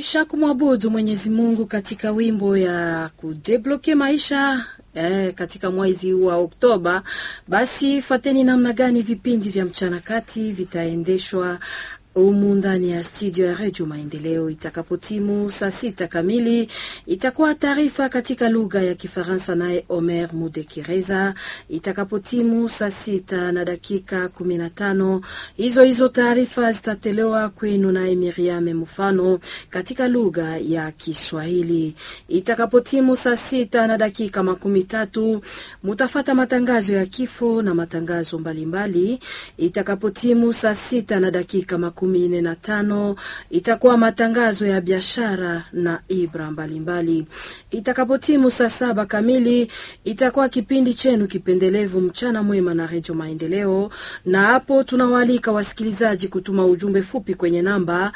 kisha kumwabudu Mwenyezi Mungu katika wimbo ya kudebloke maisha katika mwezi wa Oktoba, basi fateni namna gani vipindi vya mchana kati vitaendeshwa umu ndani ya studio ya Radio Maendeleo. Itakapotimu saa 6 kamili itakuwa taarifa katika lugha ya Kifaransa naye Omer Mudekireza. Itakapotimu saa 6 na dakika 15 hizo taarifa zitatolewa kwenu naye Miriam Mufano katika lugha ya Kiswahili. Itakapotimu saa 6 na dakika 13 mutafata matangazo ya kifo na matangazo mbalimbali. Itakapotimu saa 6 na dakika 15 itakuwa matangazo ya biashara na ibra mbalimbali. Itakapotimu saa 7 kamili itakuwa kipindi chenu kipendelevu mchana mwema na Radio Maendeleo, na hapo tunawaalika wasikilizaji kutuma ujumbe fupi kwenye namba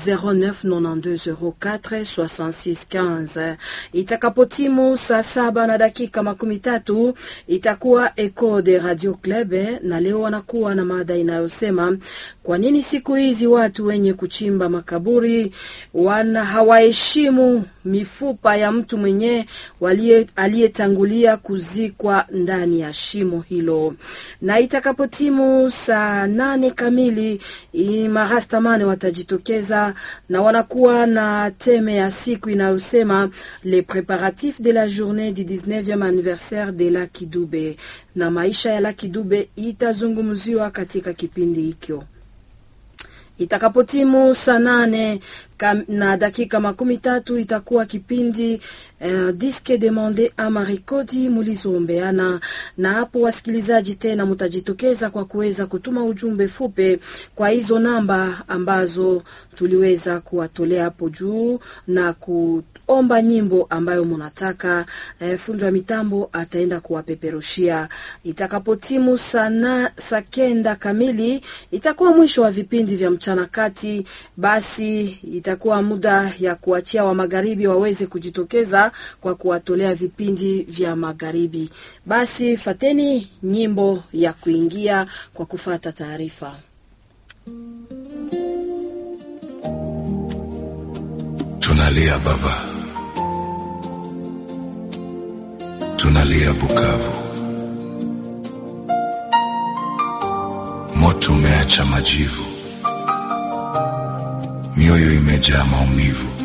0992046615. Itakapotimu saa 7 na dakika 13 itakuwa Echo de Radio Club, na leo wanakuwa na mada inayosema kwa nini siku hizi watu wenye kuchimba makaburi hawaheshimu mifupa ya mtu mwenye aliyetangulia kuzikwa ndani ya shimo hilo. Na itakapotimu saa 8 kamili marastamane watajitokeza na wanakuwa na teme ya siku inayosema les préparatifs de la journée du 19e anniversaire de Lucky Dube, na maisha ya Lucky Dube itazungumziwa katika kipindi hicho. Itakapotimu saa 8 na dakika 13 itakuwa kipindi disque demande ama rekodi mulizombeana, na hapo wasikilizaji tena mutajitokeza kwa kuweza kutuma ujumbe fupi kwa hizo namba ambazo tuliweza kuwatolea hapo juu na omba nyimbo ambayo munataka. Fundi wa mitambo ataenda kuwapeperushia. Itakapotimu saa 9 kamili itakuwa mwisho wa vipindi vya mchana kati, basi itakuwa muda ya kuachia wa magharibi waweze kujitokeza kwa kuwatolea vipindi vya magharibi. Basi fateni nyimbo ya kuingia kwa kufata taarifa. Tunalia baba, tunalia Bukavu, moto umeacha majivu, mioyo imejaa maumivu.